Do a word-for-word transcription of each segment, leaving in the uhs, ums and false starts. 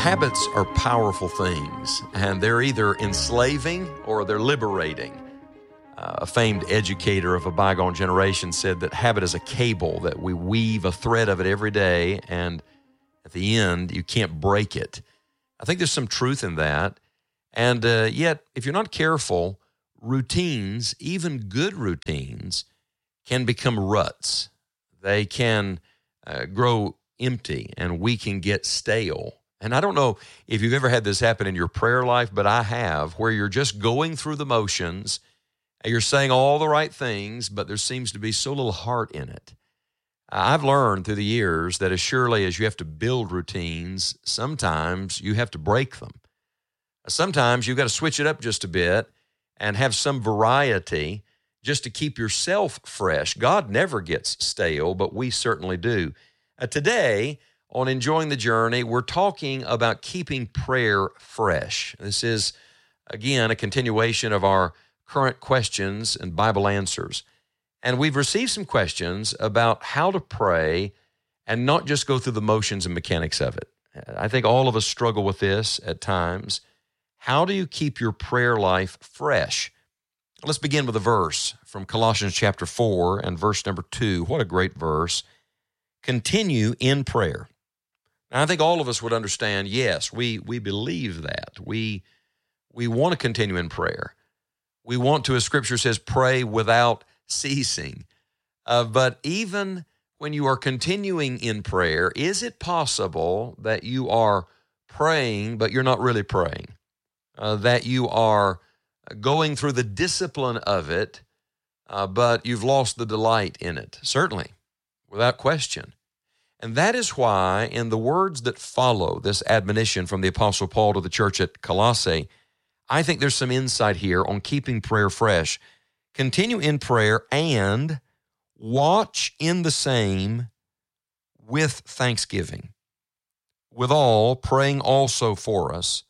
Habits are powerful things, and they're either enslaving or they're liberating. Uh, a famed educator of a bygone generation said that habit is a cable that we weave a thread of it every day, and at the end, you can't break it. I think there's some truth in that. And uh, yet, if you're not careful, routines, even good routines, can become ruts. They can uh, grow empty, and we can get stale. And I don't know if you've ever had this happen in your prayer life, but I have, where you're just going through the motions, and you're saying all the right things, but there seems to be so little heart in it. I've learned through the years that as surely as you have to build routines, sometimes you have to break them. Sometimes you've got to switch it up just a bit and have some variety just to keep yourself fresh. God never gets stale, but we certainly do. Uh, today, on Enjoying the Journey, we're talking about keeping prayer fresh. This is, again, a continuation of our current questions and Bible answers. And we've received some questions about how to pray and not just go through the motions and mechanics of it. I think all of us struggle with this at times. How do you keep your prayer life fresh? Let's begin with a verse from Colossians chapter four and verse number two. What a great verse. Continue in prayer. Now, I think all of us would understand, yes, we we believe that. We, we want to continue in prayer. We want to, as Scripture says, pray without ceasing. Uh, but even when you are continuing in prayer, is it possible that you are praying, but you're not really praying? Uh, that you are going through the discipline of it, uh, but you've lost the delight in it? Certainly, without question. And that is why in the words that follow this admonition from the Apostle Paul to the church at Colossae, I think there's some insight here on keeping prayer fresh. Continue in prayer and watch in the same with thanksgiving. Withal, praying also for us,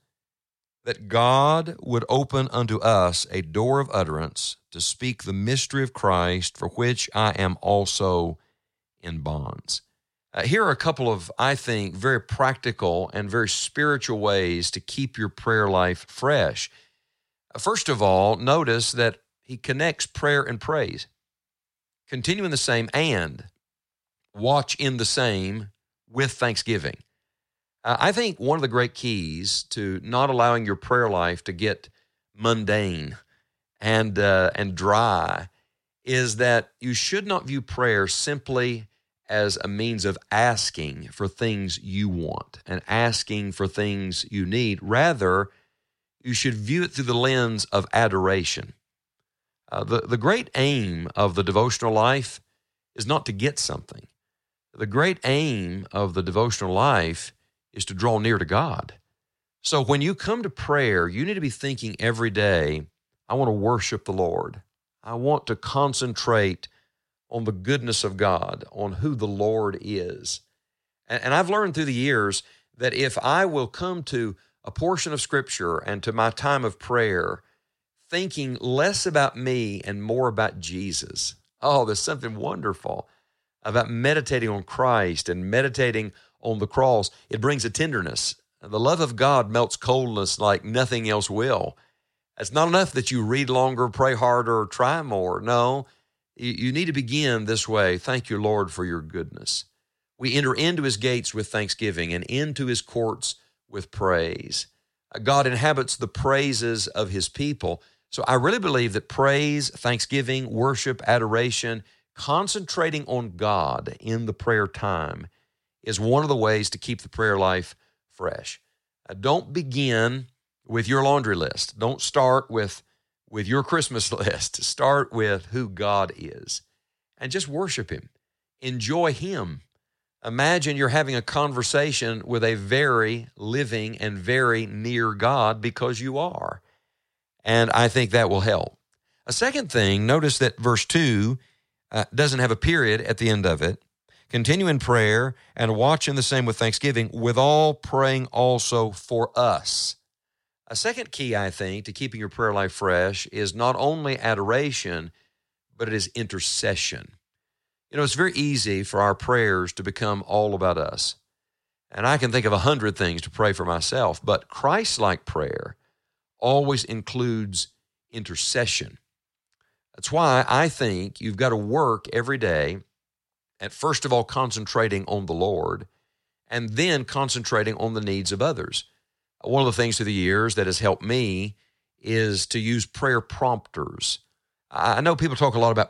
that God would open unto us a door of utterance to speak the mystery of Christ, for which I am also in bonds. Uh, here are a couple of, I think, very practical and very spiritual ways to keep your prayer life fresh. Uh, first of all, notice that he connects prayer and praise. Continue in the same and watch in the same with thanksgiving. Uh, I think one of the great keys to not allowing your prayer life to get mundane and uh, and dry is that you should not view prayer simply as a means of asking for things you want and asking for things you need. Rather, you should view it through the lens of adoration. Uh, the, the great aim of the devotional life is not to get something. The great aim of the devotional life is to draw near to God. So when you come to prayer, you need to be thinking every day, I want to worship the Lord. I want to concentrate on the goodness of God, on who the Lord is. And, and I've learned through the years that if I will come to a portion of Scripture and to my time of prayer thinking less about me and more about Jesus, oh, there's something wonderful about meditating on Christ and meditating on the cross. It brings a tenderness. The love of God melts coldness like nothing else will. It's not enough that you read longer, pray harder, or try more. No, you need to begin this way. Thank you, Lord, for your goodness. We enter into his gates with thanksgiving and into his courts with praise. God inhabits the praises of his people. So I really believe that praise, thanksgiving, worship, adoration, concentrating on God in the prayer time is one of the ways to keep the prayer life fresh. Uh, don't begin with your laundry list. Don't start with, with your Christmas list. Start with who God is and just worship him. Enjoy him. Imagine you're having a conversation with a very living and very near God, because you are. And I think that will help. A second thing, notice that verse two uh, doesn't have a period at the end of it. Continue in prayer and watch in the same with thanksgiving, withal praying also for us. A second key, I think, to keeping your prayer life fresh is not only adoration, but it is intercession. You know, it's very easy for our prayers to become all about us. And I can think of a hundred things to pray for myself, but Christ-like prayer always includes intercession. That's why I think you've got to work every day at first of all concentrating on the Lord and then concentrating on the needs of others. One of the things through the years that has helped me is to use prayer prompters. I know people talk a lot about